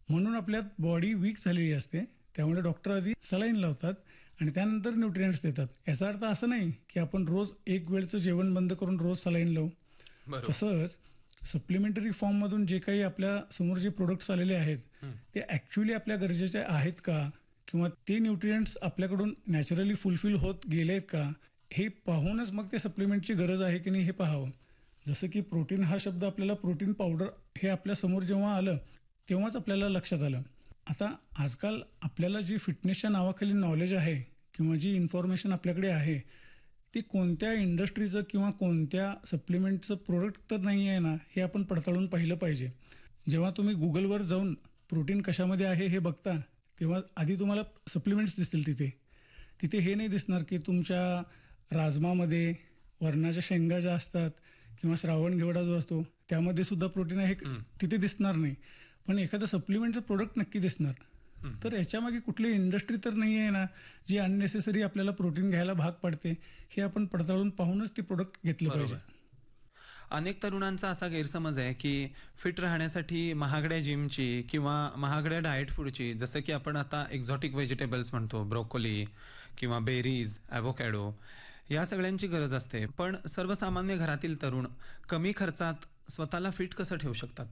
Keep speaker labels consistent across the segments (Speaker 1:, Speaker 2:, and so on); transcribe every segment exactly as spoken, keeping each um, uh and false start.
Speaker 1: म्हणून आपल्यात body weak झालेली असते. त्यामुळे डॉक्टर आधी सलाईन लावतात आणि त्यानंतर न्यूट्रिएंट्स देतात. याचा अर्थ असं नाही की आपण रोज एक वेळचं जेवण बंद करून रोज सलाईन लावू. तसंच सप्लिमेंटरी फॉर्ममधून जे काही आपल्या समोर जे प्रोडक्ट्स आलेले आहेत ते ॲक्च्युली आपल्या गरजेचे आहेत का, किंवा ते न्यूट्रिएंट्स आपल्याकडून नॅचरली फुलफिल होत गेले आहेत का, हे पाहूनच मग ते सप्लिमेंटची गरज आहे की नाही हे पाहावं. जसं की प्रोटीन हा शब्द आपल्याला प्रोटीन पावडर हे आपल्या समोर जेव्हा आलं तेव्हाच आपल्याला लक्षात आलं. आता आजकाल आपल्याला जी फिटनेसच्या नावाखाली नॉलेज आहे किंवा जी इन्फॉर्मेशन आपल्याकडे आहे ती कोणत्या इंडस्ट्रीचं किंवा कोणत्या सप्लिमेंटचं प्रोडक्ट तर नाही आहे ना, हे आपण पडताळून पाहिलं पाहिजे. जेव्हा तुम्ही गुगलवर जाऊन प्रोटीन कशामध्ये आहे हे बघता तेव्हा आधी तुम्हाला सप्लिमेंट्स दिसतील. तिथे तिथे हे नाही दिसणार की तुमच्या राजमामध्ये वरणाच्या शेंगा ज्या असतात किंवा श्रावण घेवडा जो असतो त्यामध्ये सुद्धा प्रोटीन आहे तिथे दिसणार नाही. पण एखादं सप्लिमेंटचं प्रोडक्ट नक्की दिसणार. तर याच्यामागे कुठली इंडस्ट्री तर नाही आहे ना जी अननेसेसरी आपल्याला प्रोटीन घ्यायला भाग पडते. हे आपण पडताळून पाहूनच ते प्रोडक्ट घेतलं पाहिजे.
Speaker 2: अनेक तरुणांचा असा गैरसमज आहे की फिट राहण्यासाठी महागड्या जिमची किंवा महागड्या डाएट फूडची, जसं की आपण आता एक्झॉटिक व्हेजिटेबल्स म्हणतो, ब्रोकोली किंवा बेरीज, ॲव्होकॅडो, या सगळ्यांची गरज असते. पण सर्वसामान्य घरातील तरुण कमी खर्चात स्वतःला फिट कसं ठेवू शकतात?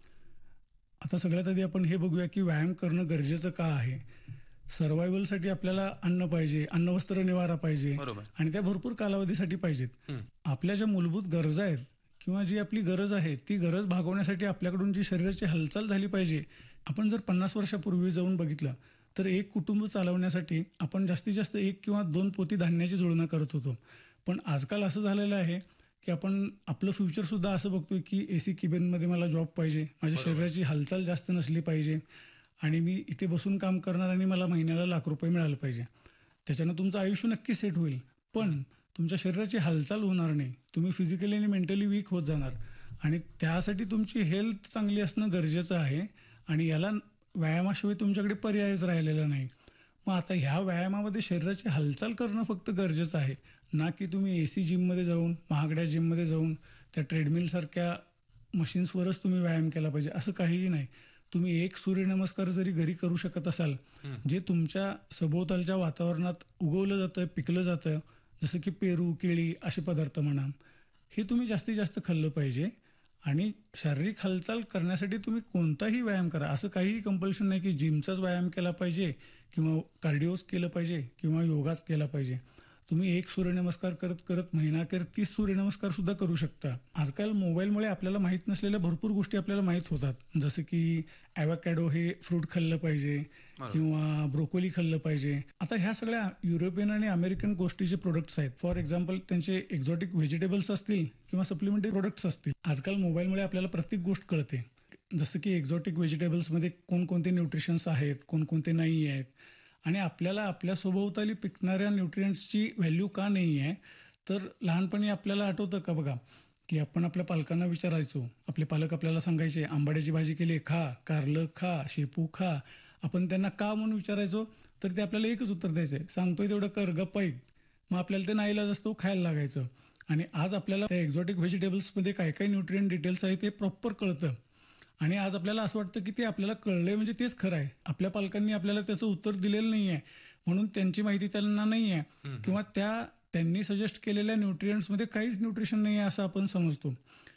Speaker 1: आता सगळ्यात आधी आपण हे बघूया की व्यायाम करणं गरजेचं का आहे. सर्व्हायव्हलसाठी आपल्याला अन्न पाहिजे, अन्न वस्त्र निवारा पाहिजे आणि त्या भरपूर कालावधीसाठी पाहिजेत. आपल्या ज्या मूलभूत गरजा आहेत किंवा जी आपली गरज आहे ती गरज भागवण्यासाठी आपल्याकडून जी शरीराची हालचाल झाली पाहिजे. आपण जर पन्नास वर्षापूर्वी जाऊन बघितलं तर एक कुटुंब चालवण्यासाठी आपण जास्तीत जास्त एक किंवा दोन पोती धान्याची जुळणा करत होतो. पण आजकाल असं झालेलं आहे की आपण आपलं फ्युचरसुद्धा असं बघतोय की ए सी किबेनमध्ये मला जॉब पाहिजे, माझ्या शरीराची हालचाल जास्त नसली पाहिजे आणि मी इथे बसून काम करणार आणि मला महिन्याला लाख रुपये मिळाले पाहिजे. त्याच्यानं तुमचं आयुष्य नक्की सेट होईल, पण तुमच्या शरीराची हालचाल होणार नाही. तुम्ही फिजिकली आणि मेंटली वीक होत जाणार आणि त्यासाठी तुमची हेल्थ चांगली असणं गरजेचं आहे आणि याला व्यायामाशिवाय तुमच्याकडे पर्यायच राहिलेला नाही. मग आता ह्या व्यायामामध्ये शरीराची हालचाल करणं फक्त गरजेचं आहे, ना की तुम्ही ए सी जिममध्ये जाऊन, महागड्या जिममध्ये जाऊन त्या ट्रेडमिलसारख्या मशीन्सवरच तुम्ही व्यायाम केला पाहिजे असं काहीही नाही. तुम्ही एक सूर्यनमस्कार जरी घरी करू शकत असाल, जे तुमच्या सभोवतालच्या वातावरणात उगवलं जातं, पिकलं जातं, जसं की पेरू, केळी असे पदार्थ म्हणा, हे तुम्ही जास्तीत जास्त खाल्लं पाहिजे. आणि शारीरिक हालचाल करण्यासाठी तुम्ही कोणताही व्यायाम करा. असं काहीही कंपल्शन नाही की जिमचाच व्यायाम केला पाहिजे किंवा कार्डिओज केलं पाहिजे किंवा योगाच केला पाहिजे. तुम्ही एक सूर्यनमस्कार करत करत महिनाअखेर तीस सूर्यनमस्कार सुद्धा करू शकता. आजकाल मोबाईलमुळे आपल्याला माहीत नसलेल्या भरपूर गोष्टी आपल्याला माहीत होतात, जसं की ॲव्होकॅडो हे फ्रूट खाल्लं पाहिजे किंवा ब्रोकोली खाल्लं पाहिजे. आता ह्या सगळ्या युरोपियन आणि अमेरिकन गोष्टीचे प्रोडक्ट्स आहेत. फॉर एक्झाम्पल त्यांचे एक्झॉटिक व्हेजिटेबल्स असतील किंवा सप्लिमेंटरी प्रोडक्ट्स असतील. आजकाल मोबाईलमुळे आपल्याला प्रत्येक गोष्ट कळते, जसं की एक्झॉटिक व्हेजिटेबल्समध्ये कोणकोणते न्यूट्रिशन्स आहेत, कोणकोणते नाही आहेत आणि आपल्याला आपल्या सभोवताली पिकणाऱ्या न्यूट्रिएंट्सची व्हॅल्यू का नाही आहे. तर लहानपणी आपल्याला आठवतं का बघा की आपण आपल्या पालकांना विचारायचो, आपले पालक आपल्याला सांगायचे आंबाड्याची भाजी केली खा, कारलं खा, शेपू खा. आपण त्यांना का म्हणून विचारायचो तर ते आपल्याला एकच उत्तर द्यायचे, सांगतोय तेवढं कर गप्प ऐक. मग आपल्याला ते नाईलाज असतो, खायला लागायचं. आणि आज आपल्याला त्या एक्झॉटिक व्हेजिटेबल्समध्ये काय काय न्यूट्रिएंट डिटेल्स आहे ते प्रॉपर कळतं आणि आज आपल्याला असं वाटतं की ते आपल्याला कळलंय म्हणजे तेच खरं आहे. आपल्या पालकांनी आपल्याला त्याचं उत्तर दिलेलं नाही आहे म्हणून त्यांची माहिती त्यांना नाही आहे किंवा त्या त्यांनी सजेस्ट केलेल्या न्यूट्रिएंट्समध्ये काहीच न्यूट्रिशन नाही आहे असं आपण समजतो.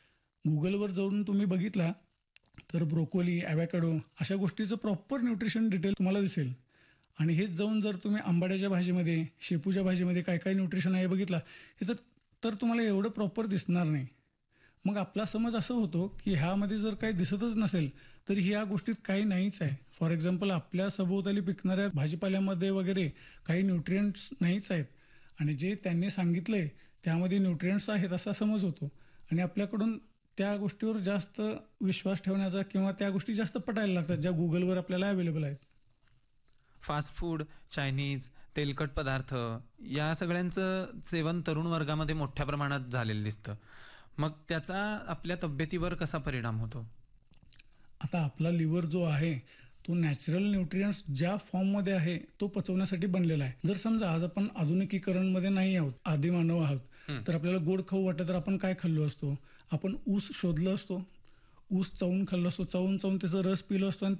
Speaker 1: गुगलवर जाऊन तुम्ही बघितला तर ब्रोकोली, ॲव्होकॅडो अशा गोष्टीचं प्रॉपर न्यूट्रिशन डिटेल तुम्हाला दिसेल. आणि हेच जाऊन जर तुम्ही आंबाड्याच्या भाजीमध्ये, शेपूच्या भाजीमध्ये काय काय न्यूट्रिशन आहे बघितला हे तर तर तुम्हाला एवढं प्रॉपर दिसणार नाही. मग आपला समज असं होतो की ह्यामध्ये जर काही दिसतच नसेल तर ह्या गोष्टीत काही नाहीच आहे. फॉर एक्झाम्पल आपल्या सभोवताली पिकणाऱ्या भाजीपाल्यामध्ये वगैरे काही न्यूट्रिएंट्स नाहीच आहेत आणि जे त्यांनी सांगितलंय त्यामध्ये न्यूट्रिएंट्स आहेत असा समज होतो आणि आपल्याकडून त्या गोष्टीवर जास्त विश्वास ठेवण्याचा किंवा त्या गोष्टी जास्त पटायला लागतात ज्या गुगलवर आपल्याला अवेलेबल आहेत.
Speaker 2: फास्ट फूड, चायनीज, तेलकट पदार्थ या सगळ्यांचं सेवन तरुण वर्गामध्ये मोठ्या प्रमाणात झालेलं दिसतं. मग त्याचा आपल्या तब्येतीवर कसा परिणाम होतो?
Speaker 1: आता आपला लिव्हर जो आहे तो नॅचरल न्यूट्रिएंट्स ज्या फॉर्ममध्ये आहे तो पचवण्यासाठी बनलेला आहे. जर समजा आज आपण आधुनिकीकरणमध्ये नाही आहोत, आदिमानव आहोत, तर आपल्याला गोड खाऊ वाटत तर आपण काय खाल्लो असतो? आपण ऊस शोधलं असतो, ऊस चावून खाल्लो असतो, चावून चावून त्याचा रस पिलो असतो आणि